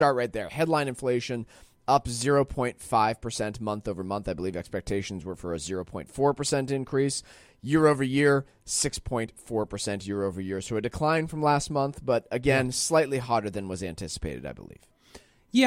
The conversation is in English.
start right there. Headline inflation up 0.5% month over month. I believe expectations were for a 0.4% increase. Year over year, 6.4% year over year. So a decline from last month, but again, slightly hotter than was anticipated, I believe.